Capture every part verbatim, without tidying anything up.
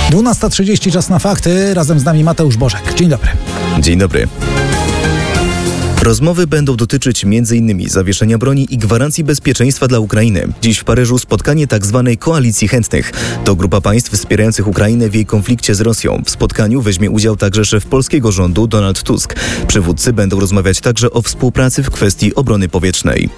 dwunasta trzydzieści, czas na fakty. Razem z nami Mateusz Bożek. Dzień dobry. Dzień dobry. Rozmowy będą dotyczyć między innymi zawieszenia broni i gwarancji bezpieczeństwa dla Ukrainy. Dziś w Paryżu spotkanie tzw. koalicji chętnych. To grupa państw wspierających Ukrainę w jej konflikcie z Rosją. W spotkaniu weźmie udział także szef polskiego rządu Donald Tusk. Przywódcy będą rozmawiać także o współpracy w kwestii obrony powietrznej.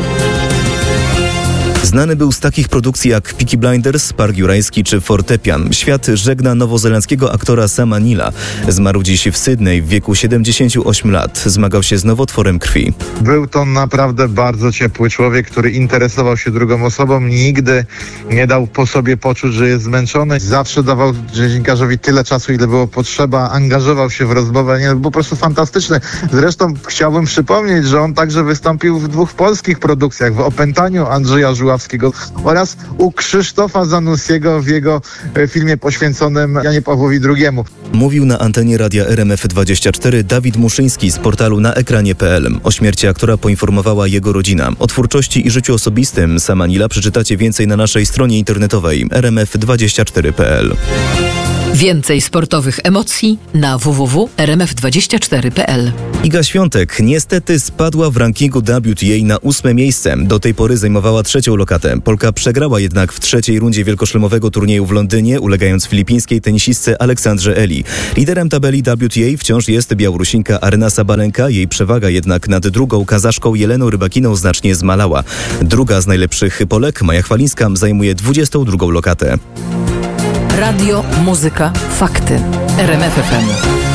Znany był z takich produkcji jak Peaky Blinders, Park Jurajski czy Fortepian. Świat żegna nowozelandzkiego aktora Sama Neila. Zmarł dziś w Sydney w wieku siedemdziesięciu ośmiu lat. Zmagał się z nowotworem krwi. Był to naprawdę bardzo ciepły człowiek, który interesował się drugą osobą. Nigdy nie dał po sobie poczuć, że jest zmęczony. Zawsze dawał dziennikarzowi tyle czasu, ile było potrzeba. Angażował się w rozmowę. Nie, był po prostu fantastyczny. Zresztą chciałbym przypomnieć, że on także wystąpił w dwóch polskich produkcjach. W Opętaniu Andrzeja Żuławskiego oraz u Krzysztofa Zanussiego w jego filmie poświęconym Janie Pawłowi drugiemu. Mówił na antenie radia R M F dwadzieścia cztery Dawid Muszyński z portalu na ekranie kropka p l. O śmierci aktora poinformowała jego rodzina. O twórczości i życiu osobistym Sama Neila przeczytacie więcej na naszej stronie internetowej r m f dwadzieścia cztery kropka p l. Więcej sportowych emocji na w w w kropka r m f dwadzieścia cztery kropka p l. Iga Świątek niestety spadła w rankingu W T A na ósme miejsce. Do tej pory zajmowała trzecią lokatę. Polka przegrała jednak w trzeciej rundzie wielkoszlemowego turnieju w Londynie, ulegając filipińskiej tenisistce Aleksandrze Eli. Liderem tabeli W T A wciąż jest Białorusinka Aryna Sabalenka. Jej przewaga jednak nad drugą Kazaszką Jeleną Rybakiną znacznie zmalała. Druga z najlepszych Polek, Maja Chwalińska, zajmuje dwudziestą drugą lokatę. Radio, muzyka, fakty. R M F F M.